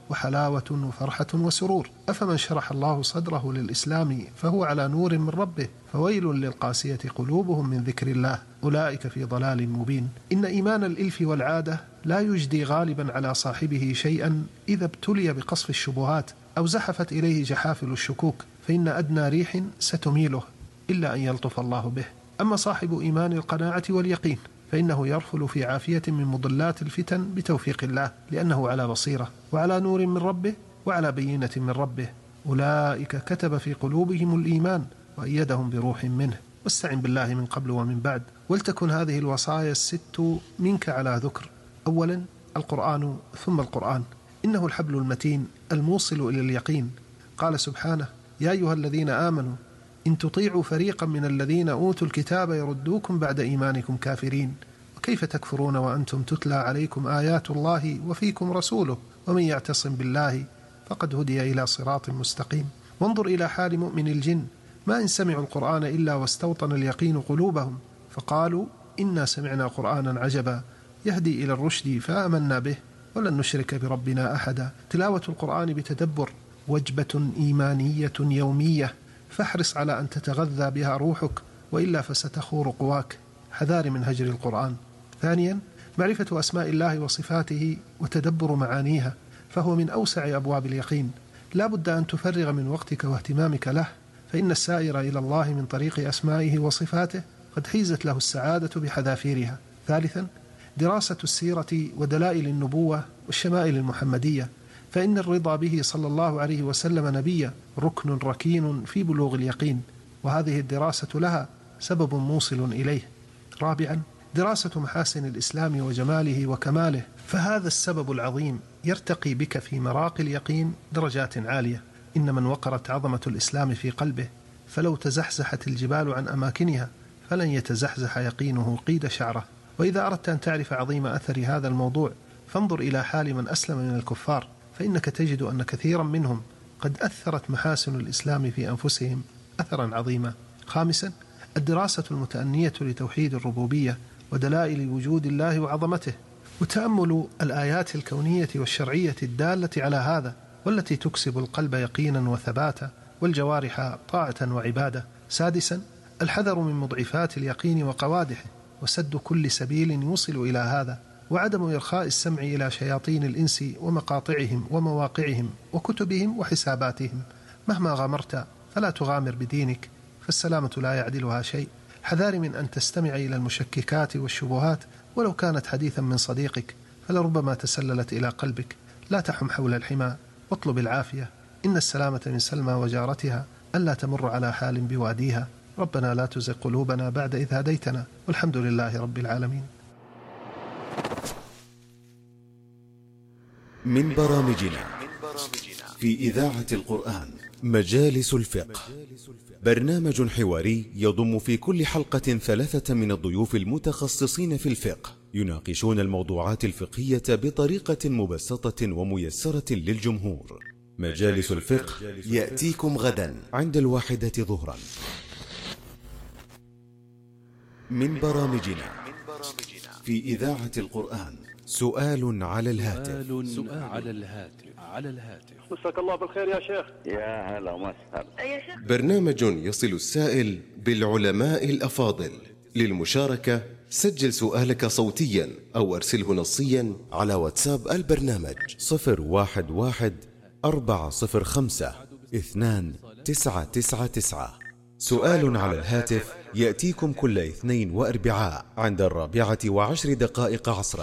وحلاوة وفرحة وسرور. أفمن شرح الله صدره للإسلام فهو على نور من ربه فويل للقاسية قلوبهم من ذكر الله أولئك في ضلال مبين. إن إيمان الإلف والعادة لا يجدي غالبا على صاحبه شيئا إذا ابتلي بقصف الشبهات أو زحفت إليه جحافل الشكوك، فإن أدنى ريح ستميله إلا أن يلطف الله به. أما صاحب إيمان القناعة واليقين فإنه يرفل في عافية من مضلات الفتن بتوفيق الله، لأنه على بصيرة وعلى نور من ربه وعلى بينة من ربه. أولئك كتب في قلوبهم الإيمان وأيدهم بروح منه. واستعن بالله من قبل ومن بعد. ولتكن هذه الوصايا الست منك على ذكر. أولا القرآن ثم القرآن، إنه الحبل المتين الموصل إلى اليقين. قال سبحانه: يا أيها الذين آمنوا إن تطيعوا فريقا من الذين أوتوا الكتاب يردوكم بعد إيمانكم كافرين وكيف تكفرون وأنتم تتلى عليكم آيات الله وفيكم رسوله ومن يعتصم بالله فقد هدي إلى صراط مستقيم. وانظر إلى حال مؤمن الجن، ما إن سمعوا القرآن إلا واستوطن اليقين قلوبهم فقالوا إنا سمعنا قرآنا عجبا يهدي إلى الرشد فآمنا به ولن نشرك بربنا أحدا. تلاوة القرآن بتدبر وجبة إيمانية يومية، فاحرص على أن تتغذى بها روحك وإلا فستخور قواك. حذار من هجر القرآن. ثانيا معرفة أسماء الله وصفاته وتدبر معانيها، فهو من أوسع أبواب اليقين. لا بد أن تفرغ من وقتك واهتمامك له، فإن السائر إلى الله من طريق أسمائه وصفاته قد حيزت له السعادة بحذافيرها. ثالثا دراسة السيرة ودلائل النبوة والشمائل المحمدية، فإن الرضا به صلى الله عليه وسلم نبيا ركن ركين في بلوغ اليقين، وهذه الدراسة لها سبب موصل إليه. رابعا دراسة محاسن الإسلام وجماله وكماله، فهذا السبب العظيم يرتقي بك في مراقي اليقين درجات عالية. إن من وقرت عظمة الإسلام في قلبه فلو تزحزحت الجبال عن أماكنها فلن يتزحزح يقينه قيد شعره. وإذا أردت أن تعرف عظيم أثر هذا الموضوع فانظر إلى حال من أسلم من الكفار، فإنك تجد أن كثيرا منهم قد أثرت محاسن الإسلام في أنفسهم أثرا عظيما. خامسا الدراسة المتأنية لتوحيد الربوبية ودلائل وجود الله وعظمته، وتأمل الآيات الكونية والشرعية الدالة على هذا والتي تكسب القلب يقينا وثباتا والجوارح طاعة وعبادة. سادسا الحذر من مضعفات اليقين وقوادحه وسد كل سبيل يوصل إلى هذا، وعدم إرخاء السمع إلى شياطين الإنس ومقاطعهم ومواقعهم وكتبهم وحساباتهم. مهما غامرت فلا تغامر بدينك، فالسلامة لا يعدلها شيء. حذار من أن تستمع إلى المشككات والشبهات ولو كانت حديثا من صديقك، فلربما تسللت إلى قلبك. لا تحم حول الحمى واطلب العافية، إن السلامة من سلمى وجارتها ألا تمر على حال بواديها. ربنا لا تزغ قلوبنا بعد إذ هديتنا والحمد لله رب العالمين. من برامجنا في إذاعة القرآن مجالس الفقه، برنامج حواري يضم في كل حلقة 3 من الضيوف المتخصصين في الفقه يناقشون الموضوعات الفقهية بطريقة مبسطة وميسرة للجمهور. مجالس الفقه يأتيكم غدا عند 1 ظهرا. من برامجنا في إذاعة القرآن سؤال على الهاتف. مساك الله بالخير يا شيخ. يا هلا وسهلا. برنامج يصل السائل بالعلماء الأفاضل. للمشاركة سجل سؤالك صوتيا أو أرسله نصيا على واتساب البرنامج 011-405-2999. سؤال على الهاتف يأتيكم كل اثنين وأربعاء عند 4:10 عصرا.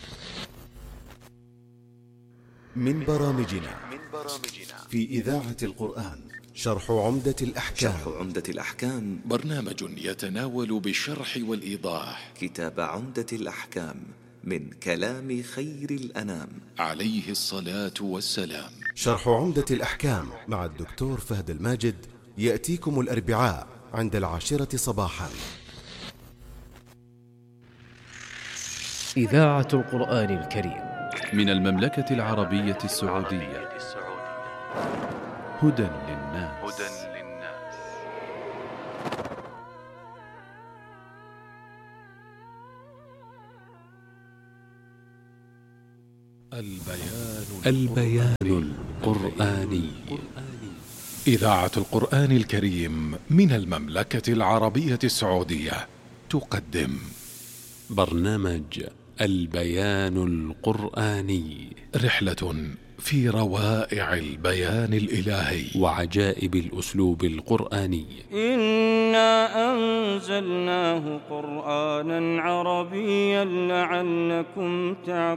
من برامجنا في إذاعة القرآن شرح عمدة الأحكام. برنامج يتناول بالشرح والإيضاح كتاب عمدة الأحكام من كلام خير الأنام عليه الصلاة والسلام. شرح عمدة الأحكام مع الدكتور فهد الماجد يأتيكم الأربعاء عند 10 صباحا. إذاعة القرآن الكريم من المملكة العربية السعودية. هدى للناس. البيان القرآني. إذاعة القرآن الكريم من المملكة العربية السعودية تقدم برنامج البيان القرآني، رحلة في روائع البيان الإلهي وعجائب الأسلوب القرآني. إنا أنزلناه قرآنا عربيا لعلكم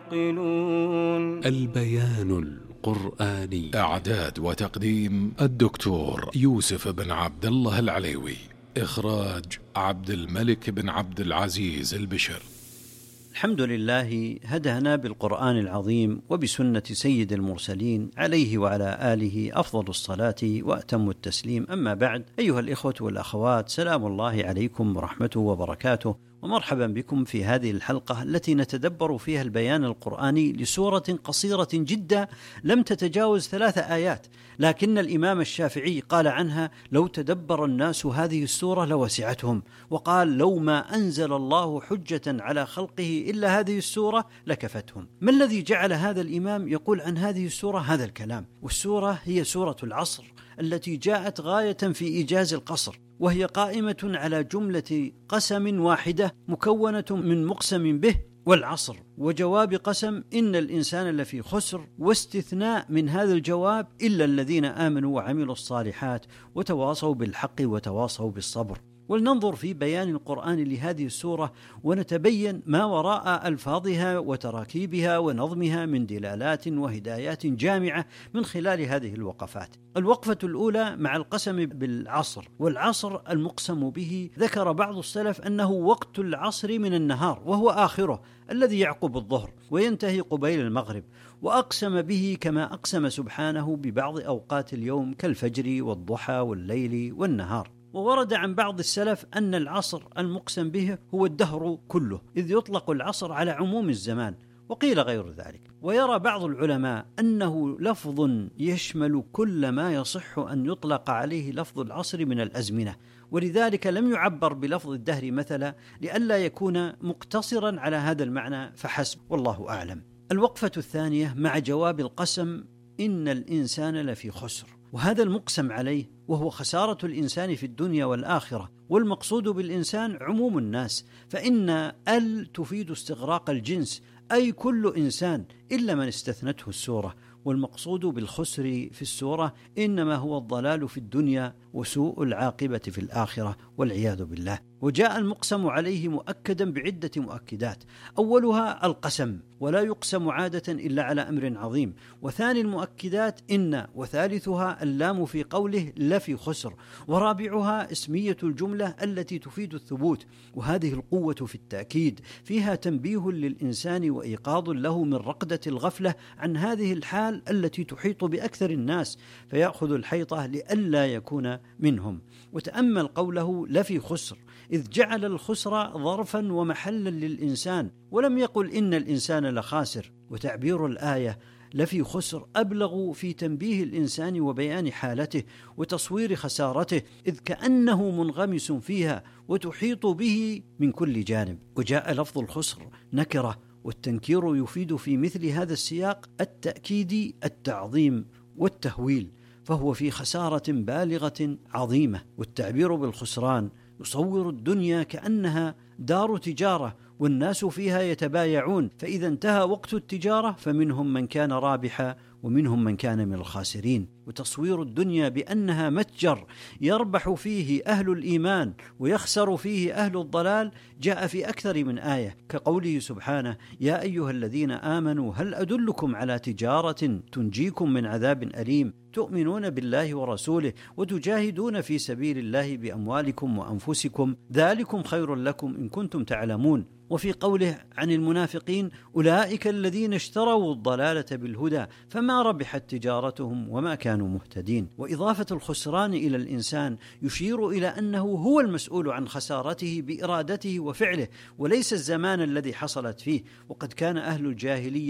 تعقلون. البيان القرآني، إعداد وتقديم الدكتور يوسف بن عبد الله العليوي، إخراج عبد الملك بن عبد العزيز البشر. الحمد لله هدانا بالقرآن العظيم وبسنة سيد المرسلين عليه وعلى آله أفضل الصلاة وأتم التسليم. أما بعد، أيها الإخوة والأخوات، سلام الله عليكم ورحمته وبركاته، ومرحبا بكم في هذه الحلقة التي نتدبر فيها البيان القرآني لسورة قصيرة جدا لم تتجاوز 3 آيات، لكن الإمام الشافعي قال عنها: لو تدبر الناس هذه السورة لوسعتهم، وقال: لو ما أنزل الله حجة على خلقه إلا هذه السورة لكفتهم. ما الذي جعل هذا الإمام يقول عن هذه السورة هذا الكلام؟ والسورة هي سورة العصر التي جاءت غاية في إيجاز القصر، وهي قائمة على جملة قسم واحدة مكونة من مقسم به والعصر وجواب قسم إن الإنسان لفي خسر، واستثناء من هذا الجواب إلا الذين آمنوا وعملوا الصالحات وتواصوا بالحق وتواصوا بالصبر. ولننظر في بيان القرآن لهذه السورة ونتبين ما وراء ألفاظها وتراكيبها ونظمها من دلالات وهدايات جامعة من خلال هذه الوقفات. الوقفة الأولى مع القسم بالعصر، والعصر المقسم به ذكر بعض السلف أنه وقت العصر من النهار، وهو آخره الذي يعقب الظهر وينتهي قبيل المغرب، وأقسم به كما أقسم سبحانه ببعض أوقات اليوم كالفجر والضحى والليل والنهار. وورد عن بعض السلف أن العصر المقسم به هو الدهر كله، إذ يطلق العصر على عموم الزمان، وقيل غير ذلك. ويرى بعض العلماء أنه لفظ يشمل كل ما يصح أن يطلق عليه لفظ العصر من الأزمنة، ولذلك لم يعبر بلفظ الدهر مثلا لئلا يكون مقتصرا على هذا المعنى فحسب، والله أعلم. الوقفة الثانية مع جواب القسم إن الإنسان لفي خسر، وهذا المقسم عليه وهو خسارة الإنسان في الدنيا والآخرة، والمقصود بالإنسان عموم الناس، فإن تفيد استغراق الجنس، أي كل إنسان إلا من استثنته السورة. والمقصود بالخسر في السورة إنما هو الضلال في الدنيا وسوء العاقبة في الآخرة والعياذ بالله. وجاء المقسم عليه مؤكدا بعدة مؤكدات، أولها القسم، ولا يقسم عادة إلا على أمر عظيم. وثاني المؤكدات إن، وثالثها اللام في قوله لفي خسر، ورابعها اسمية الجملة التي تفيد الثبوت، وهذه القوة في التأكيد فيها تنبيه للإنسان وإيقاظ له من رقدة الغفلة عن هذه الحال التي تحيط بأكثر الناس، فيأخذ الحيطة لئلا يكون منهم. وتأمل قوله لفي خسر، إذ جعل الخسر ظرفا ومحلا للإنسان، ولم يقل إن الإنسان لخاسر. وتعبير الآية لفي خسر أبلغ في تنبيه الإنسان وبيان حالته وتصوير خسارته، إذ كأنه منغمس فيها وتحيط به من كل جانب. وجاء لفظ الخسر نكرة، والتنكير يفيد في مثل هذا السياق التأكيد، التعظيم والتهويل، فهو في خسارة بالغة عظيمة. والتعبير بالخسران يصور الدنيا كأنها دار تجارة والناس فيها يتبايعون، فإذا انتهى وقت التجارة فمنهم من كان رابحا ومنهم من كان من الخاسرين. وتصوير الدنيا بأنها متجر يربح فيه أهل الإيمان ويخسر فيه أهل الضلال جاء في أكثر من آية، كقوله سبحانه: يا أيها الذين آمنوا هل أدلكم على تجارة تنجيكم من عذاب أليم تؤمنون بالله ورسوله وتجاهدون في سبيل الله بأموالكم وأنفسكم ذلكم خير لكم إن كنتم تعلمون. وفي قوله عن المنافقين: أولئك الذين اشتروا الضلالة بالهدى فما ربحت تجارتهم وما كانوا مهتدين. وإضافة الخسران إلى الإنسان يشير إلى أنه هو المسؤول عن خسارته بإرادته وفعله، وليس الزمان الذي حصلت فيه. وقد كان أهل الجاهلية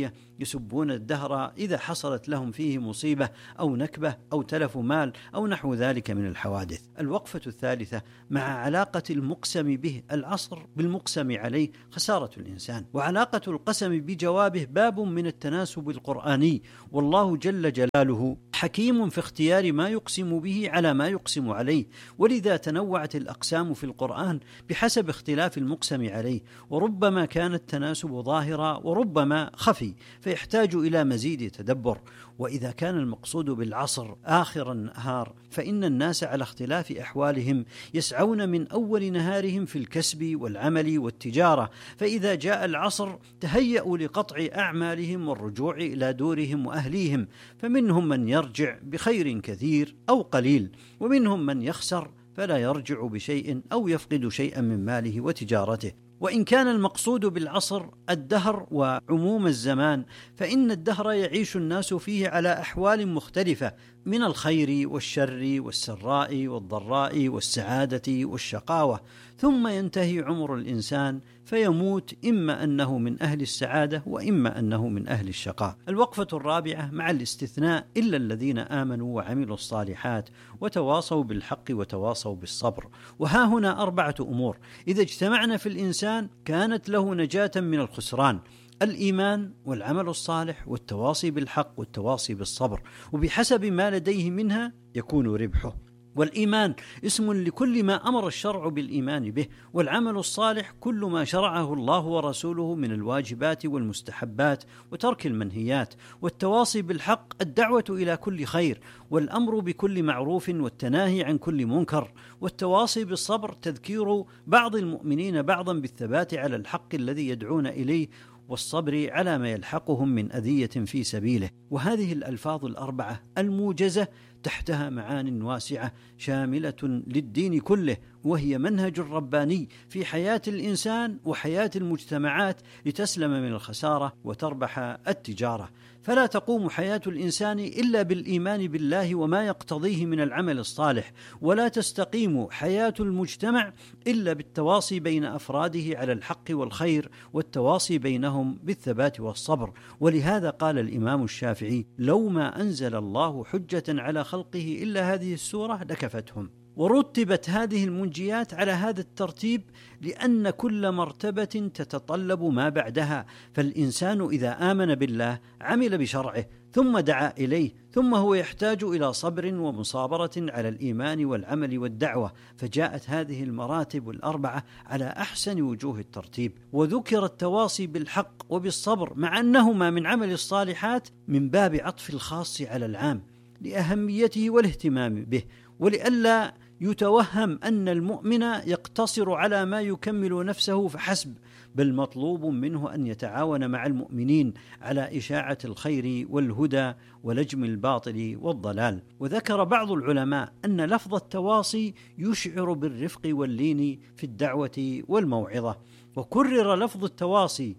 يسبون الدهر إذا حصلت لهم فيه مصيبة أو نكبة أو تلف مال أو نحو ذلك من الحوادث. الوقفة الثالثة مع علاقة المقسم به العصر بالمقسم عليه خسارة الإنسان، وعلاقة القسم بجوابه باب من التناسب القرآني، والله جل جلاله حكيم في اختيار ما يقسم به على ما يقسم عليه، ولذا تنوعت الأقسام في القرآن بحسب اختلاف المقسم عليه، وربما كان التناسب ظاهرا وربما خفي فيحتاج إلى مزيد تدبر. وإذا كان المقصود بالعصر آخر النهار فإن الناس على اختلاف أحوالهم يسعون من أول نهارهم في الكسب والعمل والتجارة، فإذا جاء العصر تهيأوا لقطع أعمالهم والرجوع إلى دورهم وأهليهم، فمنهم من يرجع بخير كثير أو قليل، ومنهم من يخسر فلا يرجع بشيء أو يفقد شيئا من ماله وتجارته. وإن كان المقصود بالعصر الدهر وعموم الزمان فإن الدهر يعيش الناس فيه على أحوال مختلفة من الخير والشر والسراء والضراء والسعادة والشقاوة، ثم ينتهي عمر الإنسان فيموت إما أنه من أهل السعادة وإما أنه من أهل الشقاء. الوقفة الرابعة مع الاستثناء إلا الذين آمنوا وعملوا الصالحات وتواصوا بالحق وتواصوا بالصبر. وها هنا 4 أمور إذا اجتمعنا في الإنسان كانت له نجاة من الخسران: الإيمان والعمل الصالح والتواصي بالحق والتواصي بالصبر، وبحسب ما لديه منها يكون ربحه. والإيمان اسم لكل ما أمر الشرع بالإيمان به، والعمل الصالح كل ما شرعه الله ورسوله من الواجبات والمستحبات وترك المنهيات، والتواصي بالحق الدعوة إلى كل خير والأمر بكل معروف والتناهي عن كل منكر، والتواصي بالصبر تذكير بعض المؤمنين بعضا بالثبات على الحق الذي يدعون إليه والصبر على ما يلحقهم من أذية في سبيله. وهذه الألفاظ ال4 الموجزة تحتها معان واسعة شاملة للدين كله، وهي منهج رباني في حياة الإنسان وحياة المجتمعات لتسلم من الخسارة وتربح التجارة. فلا تقوم حياة الإنسان إلا بالإيمان بالله وما يقتضيه من العمل الصالح، ولا تستقيم حياة المجتمع إلا بالتواصي بين أفراده على الحق والخير والتواصي بينهم بالثبات والصبر. ولهذا قال الإمام الشافعي: لو ما أنزل الله حجة على خلقه إلا هذه السورة لكفتهم. ورتبت هذه المنجيات على هذا الترتيب لأن كل مرتبة تتطلب ما بعدها، فالإنسان إذا آمن بالله عمل بشرعه ثم دعا إليه، ثم هو يحتاج إلى صبر ومصابرة على الإيمان والعمل والدعوة، فجاءت هذه المراتب ال4 على أحسن وجوه الترتيب. وذكر التواصي بالحق وبالصبر مع أنهما من عمل الصالحات من باب عطف الخاص على العام لأهميته والاهتمام به، ولئلا يتوهم أن المؤمن يقتصر على ما يكمل نفسه فحسب، بل مطلوب منه أن يتعاون مع المؤمنين على إشاعة الخير والهدى ولجم الباطل والضلال. وذكر بعض العلماء أن لفظ التواصي يشعر بالرفق واللين في الدعوة والموعظة، وكرر لفظ التواصي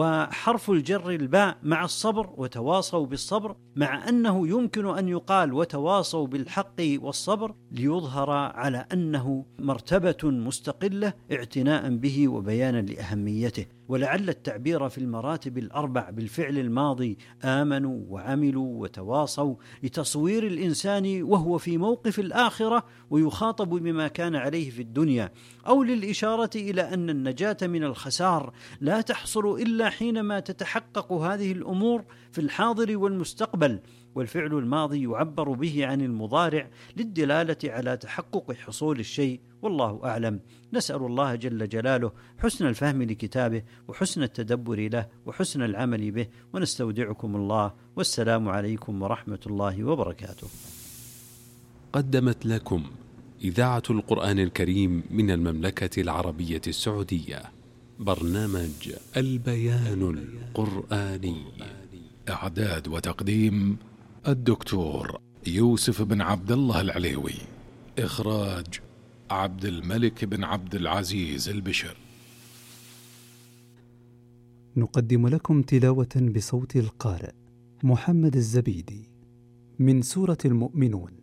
وحرف الجر الباء مع الصبر وتواصوا بالصبر، مع أنه يمكن أن يقال وتواصوا بالحق والصبر ليظهر على أنه مرتبة مستقلة اعتناء به وبيانا لأهميته. ولعل التعبير في المراتب ال4 بالفعل الماضي آمنوا وعملوا وتواصوا لتصوير الإنسان وهو في موقف الآخرة ويخاطب بما كان عليه في الدنيا، أو للإشارة إلى أن النجاة من الخسار لا تحصل إلا حينما تتحقق هذه الأمور في الحاضر والمستقبل. والفعل الماضي يعبر به عن المضارع للدلالة على تحقق حصول الشيء، والله أعلم. نسأل الله جل جلاله حسن الفهم لكتابه وحسن التدبر له وحسن العمل به، ونستودعكم الله، والسلام عليكم ورحمة الله وبركاته. قدمت لكم إذاعة القرآن الكريم من المملكة العربية السعودية برنامج البيان القرآني، إعداد وتقديم الدكتور يوسف بن عبد الله العليوي، إخراج عبد الملك بن عبد العزيز البشر. نقدم لكم تلاوة بصوت القارئ محمد الزبيدي من سورة المؤمنون.